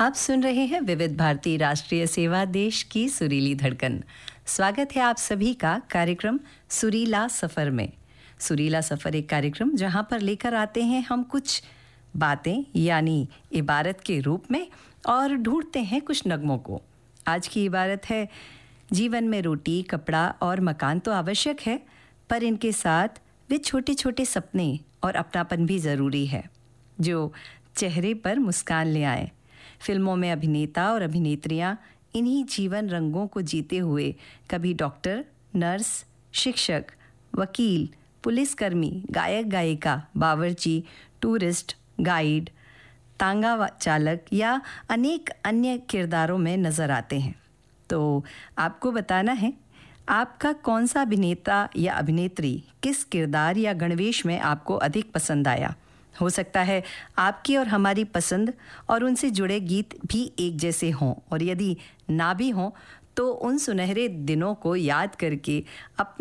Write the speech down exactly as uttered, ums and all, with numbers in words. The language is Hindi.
आप सुन रहे हैं विविध भारती राष्ट्रीय सेवा देश की सुरीली धड़कन। स्वागत है आप सभी का कार्यक्रम सुरीला सफ़र में। सुरीला सफ़र एक कार्यक्रम जहां पर लेकर आते हैं हम कुछ बातें यानी इबारत के रूप में और ढूंढते हैं कुछ नगमों को। आज की इबारत है, जीवन में रोटी, कपड़ा और मकान तो आवश्यक है, पर इनके साथ वे छोटे छोटे सपने और अपनापन भी ज़रूरी है जो चेहरे पर मुस्कान ले आए। फिल्मों में अभिनेता और अभिनेत्रियां इन्हीं जीवन रंगों को जीते हुए कभी डॉक्टर, नर्स, शिक्षक, वकील, पुलिसकर्मी, गायक गायिका, बावर्ची, टूरिस्ट, गाइड, तांगा चालक या अनेक अन्य किरदारों में नज़र आते हैं। तो आपको बताना है आपका कौन सा अभिनेता या अभिनेत्री किस किरदार या गणवेश में आपको अधिक पसंद आया। हो सकता है आपकी और हमारी पसंद और उनसे जुड़े गीत भी एक जैसे हों, और यदि ना भी हों तो उन सुनहरे दिनों को याद करके अपने